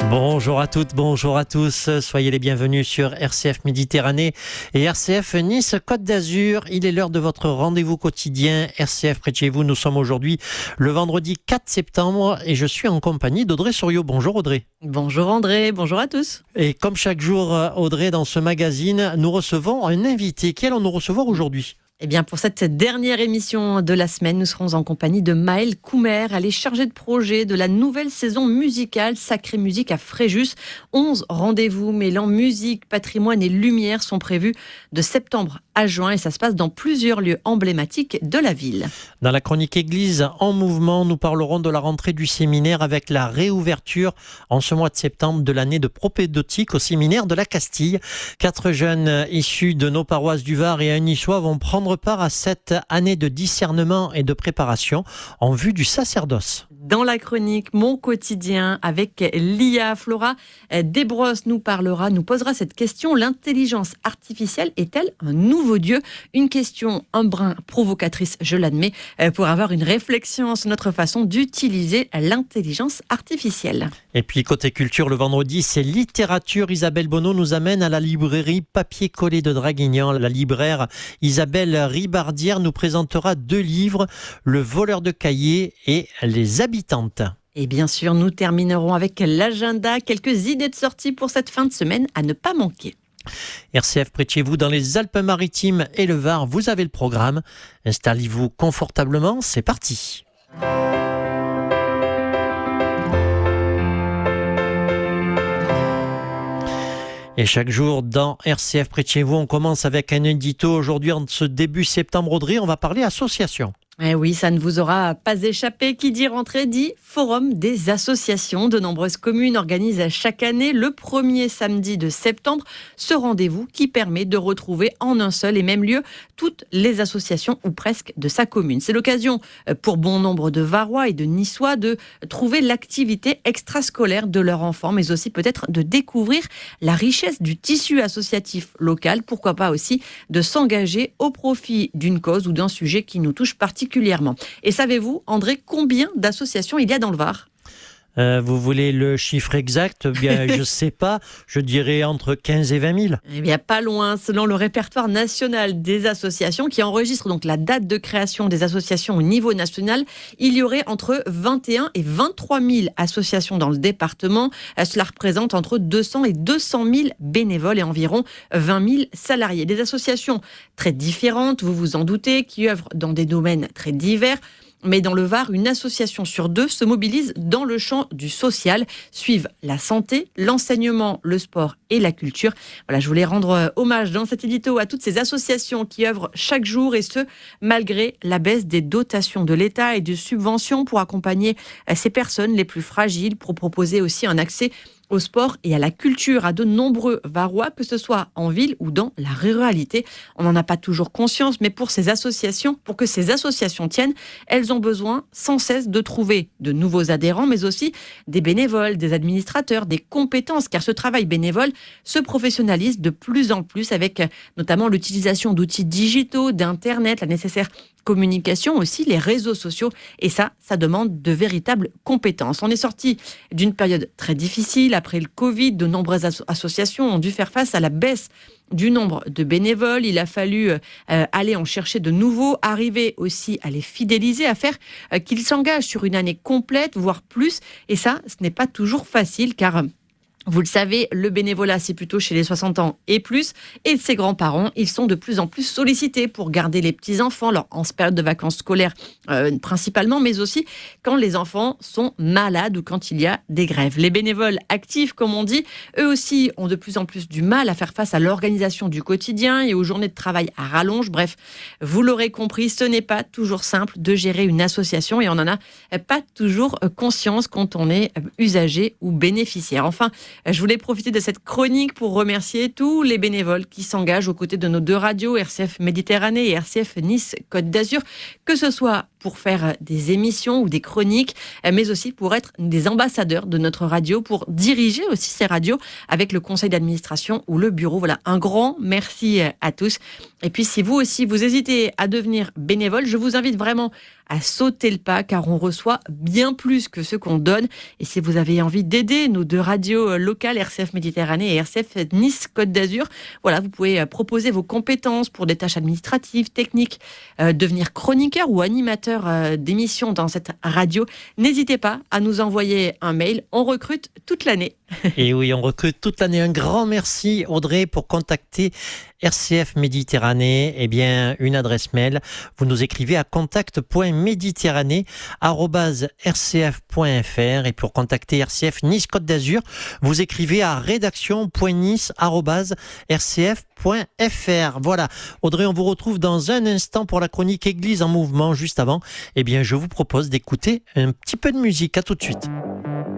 Bonjour à toutes, bonjour à tous. Soyez les bienvenus sur RCF Méditerranée et RCF Nice Côte d'Azur. Il est l'heure de votre rendez-vous quotidien RCF près de chez vous. Nous sommes aujourd'hui le vendredi 4 septembre et je suis en compagnie d'Audrey Souriau. Bonjour Audrey. Bonjour André, bonjour à tous. Et comme chaque jour, Audrey, dans ce magazine, nous recevons un invité. Qui allons-nous recevoir aujourd'hui ? Eh bien, pour cette dernière émission de la semaine, nous serons en compagnie de Maëlle Coumer. Elle est chargée de projet de la nouvelle saison musicale Sacrée Musique à Fréjus. 11 rendez-vous mêlant musique, patrimoine et lumière sont prévus de septembre à juin et ça se passe dans plusieurs lieux emblématiques de la ville. Dans la chronique Église en mouvement, nous parlerons de la rentrée du séminaire avec la réouverture en ce mois de septembre de l'année de propédeutique au séminaire de la Castille. 4 jeunes issus de nos paroisses du Var et un niçois vont prendre part à cette année de discernement et de préparation en vue du sacerdoce. Dans la chronique Mon quotidien avec Lia Flora Desbrosses nous posera cette question: l'intelligence artificielle est-elle un nouveau Dieu? Une question un brin provocatrice, je l'admets, pour avoir une réflexion sur notre façon d'utiliser l'intelligence artificielle. Et puis côté culture, le vendredi, c'est littérature. Isabelle Bonneau nous amène à la librairie Papier Collé de Draguignan. La libraire Isabelle Ribardière nous présentera 2 livres, Le voleur de cahiers et Les habitantes. Et bien sûr, nous terminerons avec l'agenda, quelques idées de sortie pour cette fin de semaine à ne pas manquer. RCF près de chez vous, dans les Alpes-Maritimes et le Var, vous avez le programme. Installez-vous confortablement, c'est parti. Et chaque jour dans RCF près de chez vous, on commence avec un édito. Aujourd'hui, en ce début septembre, Audrey, on va parler association. Eh oui, ça ne vous aura pas échappé. Qui dit rentrée dit forum des associations. De nombreuses communes organisent chaque année le premier samedi de septembre ce rendez-vous qui permet de retrouver en un seul et même lieu toutes les associations ou presque de sa commune. C'est l'occasion pour bon nombre de Varois et de Niçois de trouver l'activité extrascolaire de leur enfant, mais aussi peut-être de découvrir la richesse du tissu associatif local. Pourquoi pas aussi de s'engager au profit d'une cause ou d'un sujet qui nous touche particulièrement. Et savez-vous, André, combien d'associations il y a dans le Var ? Vous voulez le chiffre exact ? Bien, je ne sais pas, je dirais entre 15 et 20 000. Eh bien, pas loin. Selon le répertoire national des associations, qui enregistre donc la date de création des associations au niveau national, il y aurait entre 21 et 23 000 associations dans le département. Cela représente entre 200 et 200 000 bénévoles et environ 20 000 salariés. Des associations très différentes, vous vous en doutez, qui œuvrent dans des domaines très divers. Mais dans le Var, une association sur 2 se mobilise dans le champ du social. Suivent la santé, l'enseignement, le sport et la culture. Voilà, je voulais rendre hommage dans cet édito à toutes ces associations qui œuvrent chaque jour et ce, malgré la baisse des dotations de l'État et de subventions pour accompagner ces personnes les plus fragiles, pour proposer aussi un accès au sport et à la culture à de nombreux Varois, que ce soit en ville ou dans la ruralité. On n'en a pas toujours conscience, mais pour que ces associations tiennent, elles ont besoin sans cesse de trouver de nouveaux adhérents, mais aussi des bénévoles, des administrateurs, des compétences, car ce travail bénévole se professionnalise de plus en plus avec notamment l'utilisation d'outils digitaux, d'Internet, la nécessaire communication aussi, les réseaux sociaux, et ça demande de véritables compétences. On est sorti d'une période très difficile. Après le Covid, de nombreuses associations ont dû faire face à la baisse du nombre de bénévoles. Il a fallu aller en chercher de nouveaux, arriver aussi à les fidéliser, à faire qu'ils s'engagent sur une année complète, voire plus, et ça, ce n'est pas toujours facile, car vous le savez, le bénévolat, c'est plutôt chez les 60 ans et plus. Et ses grands-parents, ils sont de plus en plus sollicités pour garder les petits-enfants en période de vacances scolaires principalement, mais aussi quand les enfants sont malades ou quand il y a des grèves. Les bénévoles actifs, comme on dit, eux aussi ont de plus en plus du mal à faire face à l'organisation du quotidien et aux journées de travail à rallonge. Bref, vous l'aurez compris, ce n'est pas toujours simple de gérer une association et on n'en a pas toujours conscience quand on est usager ou bénéficiaire. Enfin, je voulais profiter de cette chronique pour remercier tous les bénévoles qui s'engagent aux côtés de nos 2 radios, RCF Méditerranée et RCF Nice Côte d'Azur, que ce soit pour faire des émissions ou des chroniques, mais aussi pour être des ambassadeurs de notre radio, pour diriger aussi ces radios avec le conseil d'administration ou le bureau. Voilà, un grand merci à tous. Et puis, si vous aussi, vous hésitez à devenir bénévole, je vous invite vraiment à sauter le pas car on reçoit bien plus que ce qu'on donne. Et si vous avez envie d'aider nos deux radios locales, RCF Méditerranée et RCF Nice Côte d'Azur, voilà, vous pouvez proposer vos compétences pour des tâches administratives, techniques, devenir chroniqueur ou animateur d'émissions dans cette radio. N'hésitez pas à nous envoyer un mail. On recrute toute l'année. Et oui, on recrute toute l'année. Un grand merci, Audrey, pour contacter RCF Méditerranée. Eh bien, une adresse mail. Vous nous écrivez à contact.méditerranée@rcf.fr. Et pour contacter RCF Nice Côte d'Azur, vous écrivez à rédaction.nice@rcf.fr. Voilà. Audrey, on vous retrouve dans un instant pour la chronique Église en mouvement. Juste avant, eh bien, je vous propose d'écouter un petit peu de musique. À tout de suite.